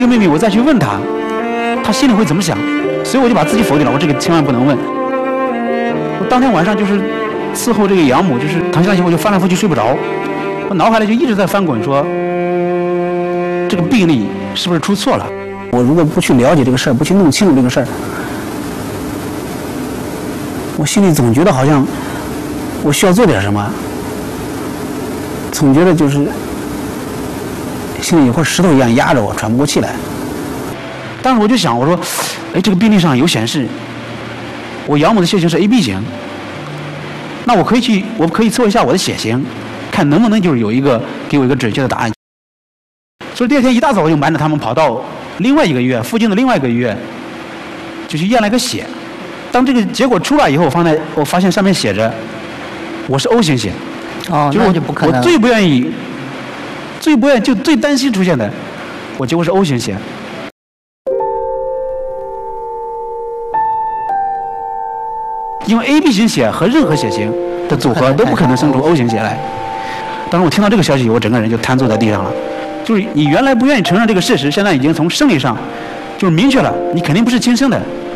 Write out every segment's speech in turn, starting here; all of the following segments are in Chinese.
这个秘密我再去问他，他心里会怎么想？所以我就把自己否定了，我这个千万不能问。我当天晚上就是伺候这个养母，就是躺下以后我就翻来覆去睡不着，我脑海里就一直在翻滚说，这个病例是不是出错了？我如果不去了解这个事儿，不去弄清楚这个事儿，我心里总觉得好像我需要做点什么，总觉得就是心里有块石头一样压着我，喘不过气来。当时我就想，我说，哎，这个病历上有显示，我养母的血型是 AB 型，那我可以测一下我的血型，看能不能就是给我一个准确的答案。所以第二天一大早我就瞒着他们跑到另外一个医院，附近的另外一个医院，就去验了个血。当这个结果出来以后，我发现上面写着我是 O 型血。 哦，那就不可能。 我最不愿意就最担心出现的，我结果是 O 型血。因为 AB 型血和任何血型的组合都不可能生出 O 型血来。当时我听到这个消息，我整个人就瘫坐在地上了。就是你原来不愿意承认这个事实，现在已经从生理上就是明确了，你肯定不是亲生的。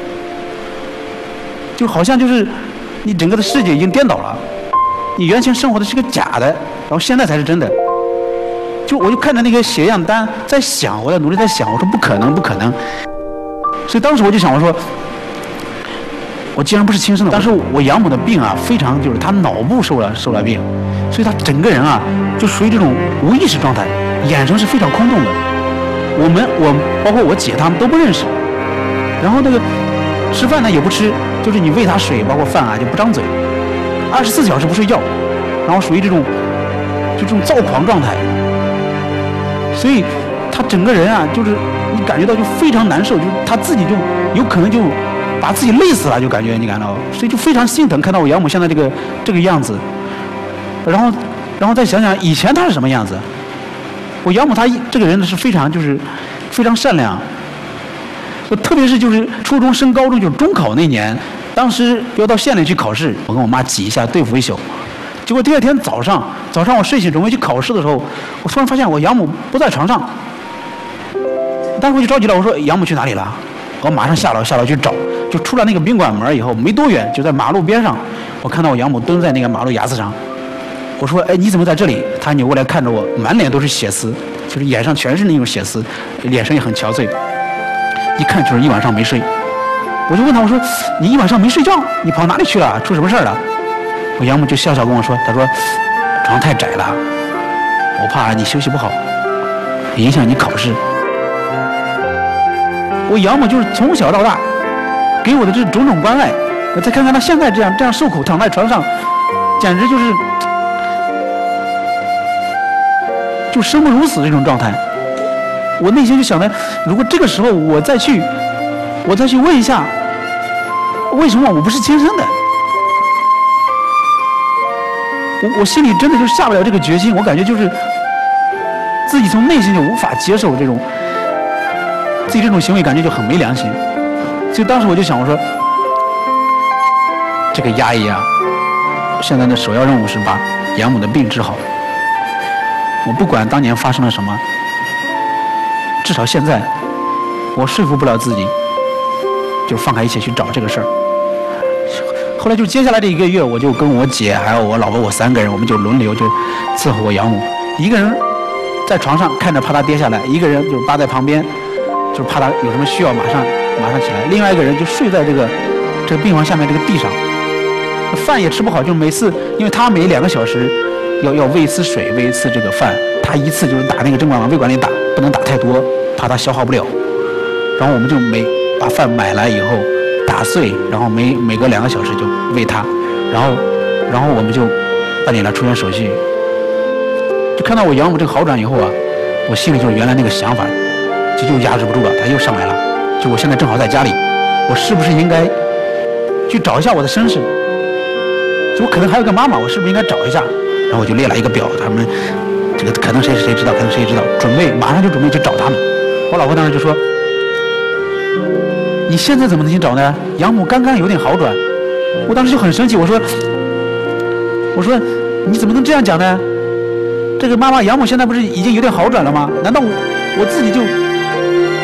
就好像就是你整个的世界已经颠倒了，你原先生活的是个假的，然后现在才是真的。我就看着那个血样单在想，我在努力在想，我说不可能不可能。所以当时我就想，我说我既然不是亲生的，但是我养母的病啊，非常就是她脑部受了病，所以她整个人啊就属于这种无意识状态，眼神是非常空洞的。我包括我姐他们都不认识，然后那个吃饭呢也不吃，就是你喂她水包括饭啊就不张嘴，24小时不睡觉，然后属于这种躁狂状态，所以她整个人啊就是你感觉到就非常难受，就是她自己就有可能就把自己累死了，就感觉你感到，所以就非常心疼看到我养母现在这个样子，然后再想想以前她是什么样子。我养母她这个人呢是非常善良，特别是就是初中升高中就是中考那年，当时要到县里去考试，我跟我妈挤一下对付一宿，结果第二天早上我睡醒准备去考试的时候，我突然发现我养母不在床上，当时我就着急了，我说养母去哪里了？我马上下楼去找，就出了那个宾馆门以后没多远，就在马路边上，我看到我养母蹲在那个马路牙子上。我说，哎，你怎么在这里？他扭过来看着我，满脸都是血丝，就是眼上全是那种血丝，脸上也很憔悴，一看就是一晚上没睡。我就问他，我说你一晚上没睡觉，你跑哪里去了？出什么事儿了？我养母就笑笑跟我说，他说床太窄了，我怕你休息不好，影响你考试。我养母就是从小到大给我的这种种关爱，再看看她现在这样受苦躺在床上，简直就生不如死这种状态。我内心就想着，如果这个时候我再去问一下，为什么我不是亲生的？我心里真的就下不了这个决心，我感觉就是自己从内心就无法接受自己这种行为，感觉就很没良心。所以当时我就想，我说这个牙医啊，现在的首要任务是把养母的病治好。我不管当年发生了什么，至少现在我说服不了自己，就放开一切去找这个事儿。后来就接下来这1个月，我就跟我姐还有我老婆，我3个人，我们就轮流就伺候我养母。一个人在床上看着怕她跌下来，一个人就是扒在旁边，就是怕她有什么需要马上起来。另外一个人就睡在这个病房下面这个地上，饭也吃不好，就每次因为她每2个小时要喂一次水，喂一次这个饭，她一次就是打那个针管往胃管里打，不能打太多，怕她消化不了。然后我们就把饭买来以后打碎，然后每隔2个小时就喂她，然后我们就办理了出院手续。就看到我养母这个好转以后啊，我心里就是原来那个想法就又压制不住了，它又上来了。就我现在正好在家里，我是不是应该去找一下我的身世？就我可能还有个妈妈，我是不是应该找一下？然后我就列了一个表，他们这个可能谁知道，可能谁知道，马上就准备去找他们。我老婆当时就说：“你现在怎么能去找呢？养母刚刚有点好转。”我当时就很生气，我说你怎么能这样讲呢？这个养母现在不是已经有点好转了吗？难道我自己就